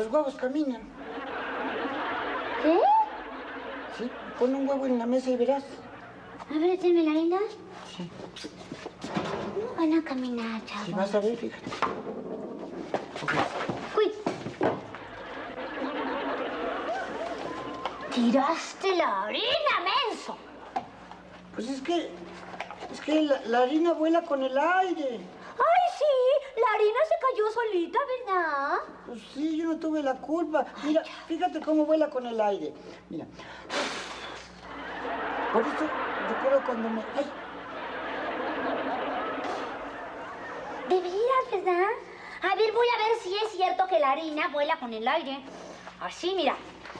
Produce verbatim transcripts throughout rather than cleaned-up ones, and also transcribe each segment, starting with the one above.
Los huevos caminan. ¿Qué? Sí, pon un huevo en la mesa y verás. A ver, échame la linda. Sí. No van a caminar, chavo. Sí, vas a ver, fíjate. Uy. Tiraste la harina, menso. Pues es que... Es que la, la harina vuela con el aire. Ay, sí, la harina se cayó solita, ¿verdad? Pues sí, yo no tuve la culpa. Mira, fíjate cómo vuela con el aire. Mira. Por eso recuerdo cuando me... ¡Ay! De veras, ¿verdad? A ver, voy a ver si es cierto que la harina vuela con el aire. Así, mira.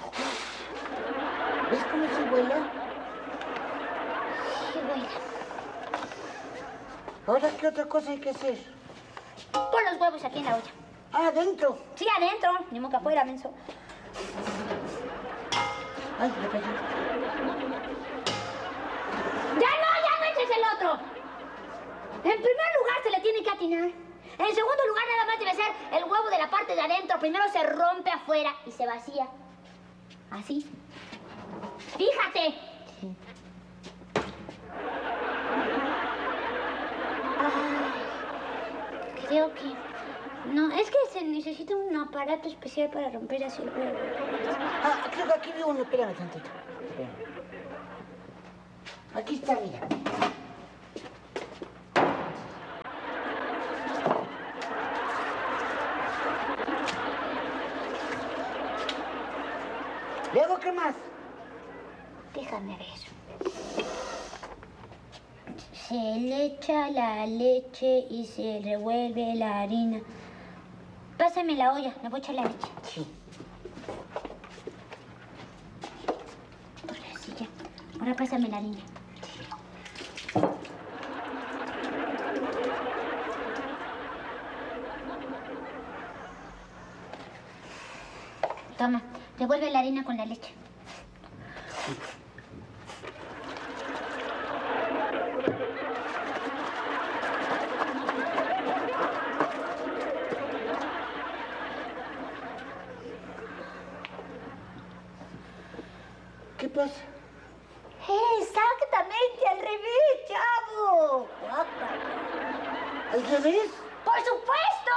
¿Ves cómo se vuela? Sí, vuela. Ahora, ¿qué otra cosa hay que hacer? Pon los huevos aquí en la olla. Ah, adentro. Sí, adentro. Ni modo que afuera, menso. Ay, me cayó. ¡Ya no, ya no eches el otro! En primer lugar se le tiene que atinar. En segundo lugar nada más debe ser el huevo de la parte de adentro. Primero se rompe afuera y se vacía. Así. ¡Fíjate! Sí. Ay, creo que... No, es que se necesita un aparato especial para romper así el huevo. Ah, creo que aquí vi uno. Espérame tantito. Espérame. Aquí está, mira. ¿Luego qué más? Déjame ver. Se le echa la leche y se revuelve la harina. Pásame la olla, le voy a echar la leche. Sí. Ahora sí, ya. Ahora pásame la harina. Toma, revuelve la harina con la leche. ¿Qué pasa? Exactamente, al revés, chavo. ¿Al revés? ¡Por supuesto!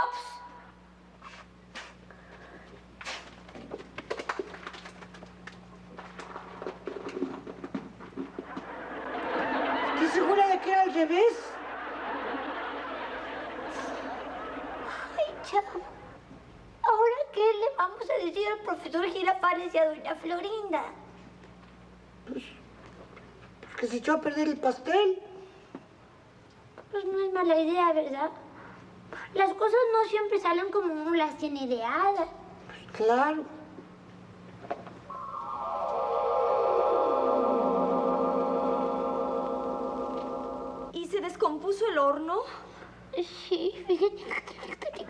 ¿Estás segura de que era al revés? Ay, chavo. ¿Ahora qué le vamos a decir al profesor Girafales y a doña Florinda? Pues, pues que se echó a perder el pastel. Pues no es mala idea, ¿verdad? Las cosas no siempre salen como uno las tiene ideadas. Pues claro. ¿Y se descompuso el horno? Sí, fíjate.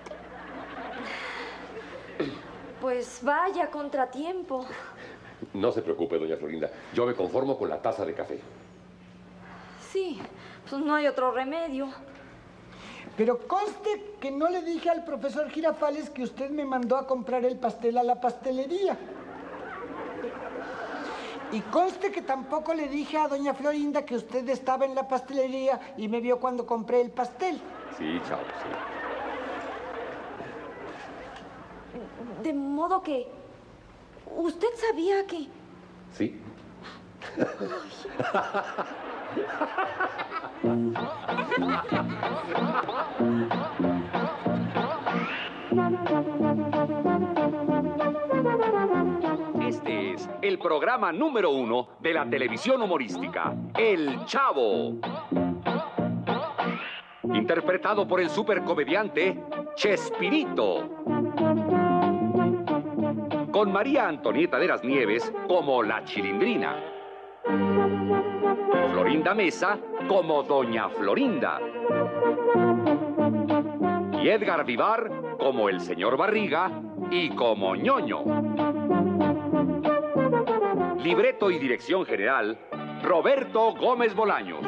Pues vaya contratiempo. No se preocupe, doña Florinda. Yo me conformo con la taza de café. Sí, pues no hay otro remedio. Pero conste que no le dije al profesor Girafales que usted me mandó a comprar el pastel a la pastelería. Y conste que tampoco le dije a doña Florinda que usted estaba en la pastelería y me vio cuando compré el pastel. Sí, chao, sí. De modo que... ¿Usted sabía que...? ¿Sí? Este es el programa número uno de la televisión humorística, El Chavo. Interpretado por el supercomediante Chespirito. Con María Antonieta de las Nieves como la Chilindrina. Florinda Mesa como Doña Florinda. Y Edgar Vivar como el señor Barriga y como Ñoño. Libreto y dirección general, Roberto Gómez Bolaños.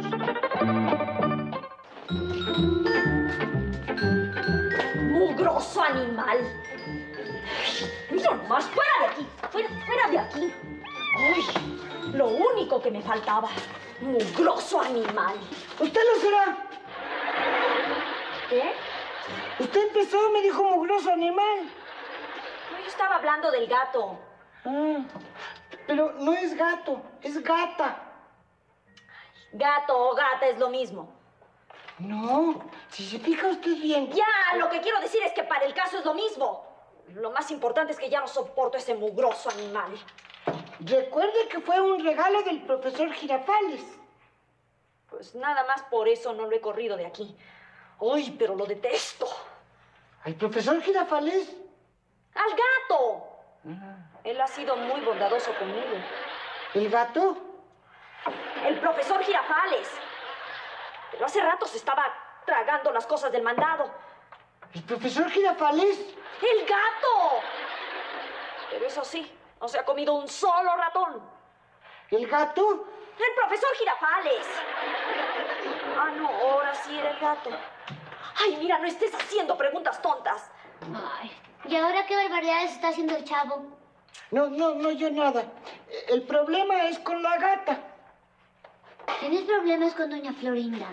¡Mugroso animal! ¡Ya Mira nomás, fuera de aquí, fuera, fuera de aquí. Uy, lo único que me faltaba. Mugroso animal. ¿Usted lo será? ¿Qué? Usted empezó, me dijo mugroso animal. No, yo estaba hablando del gato. Ah, pero no es gato, es gata. Gato o gata es lo mismo. No, si se fija usted bien. Ya, lo que quiero decir es que para el caso es lo mismo. Lo más importante es que ya no soporto ese mugroso animal. Recuerde que fue un regalo del profesor Girafales. Pues nada más por eso no lo he corrido de aquí. Uy, pero lo detesto. ¿Al profesor Girafales? ¡Al gato! Él ha sido muy bondadoso conmigo. ¿El gato? El profesor Girafales. Pero hace rato se estaba tragando las cosas del mandado. ¿El profesor Girafales? ¡El gato! Pero eso sí, no se ha comido un solo ratón. ¿El gato? ¡El profesor Girafales! Ah, no, ahora sí era el gato. Ay, mira, no estés haciendo preguntas tontas. Ay, ¿y ahora qué barbaridades está haciendo el chavo? No, no, no, yo nada. El problema es con la gata. ¿Tienes problemas con doña Florinda?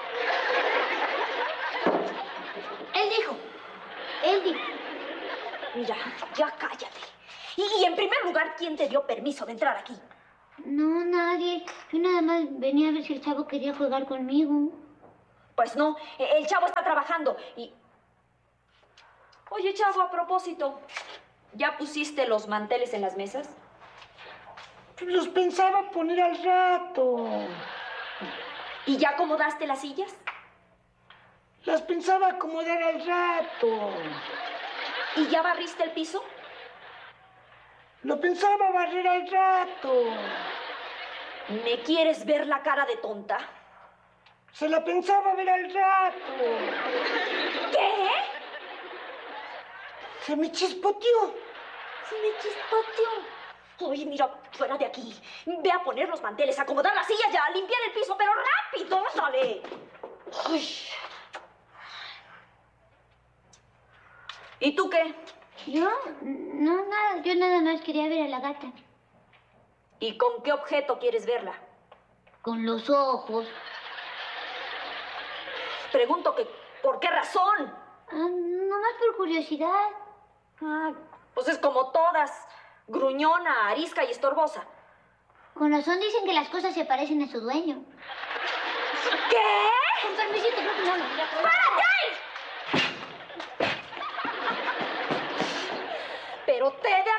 Él dijo. Él dijo. Mira, ya cállate. Y, y en primer lugar, ¿quién te dio permiso de entrar aquí? No, nadie. Yo nada más venía a ver si el chavo quería jugar conmigo. Pues no, el chavo está trabajando y... Oye, chavo, a propósito, ¿ya pusiste los manteles en las mesas? Los pensaba poner al rato. ¿Y ya acomodaste las sillas? Las pensaba acomodar al rato. ¿Y ya barriste el piso? Lo pensaba barrer al rato. ¿Me quieres ver la cara de tonta? Se la pensaba ver al rato. ¿Qué? Se me chispoteó. Se me chispoteó. Oye, mira, fuera de aquí. Ve a poner los manteles, a acomodar las sillas ya, a limpiar el piso, pero rápido, sale. Uy. ¿Y tú qué? ¿Yo? No, nada. Yo nada más quería ver a la gata. ¿Y con qué objeto quieres verla? Con los ojos. Pregunto que, ¿por qué razón? Ah, nomás por curiosidad. Ah, pues es como todas. Gruñona, arisca y estorbosa. Con razón dicen que las cosas se parecen a su dueño. ¿Qué? Con permisito, no, no, no. ¡Párate! Pero te he de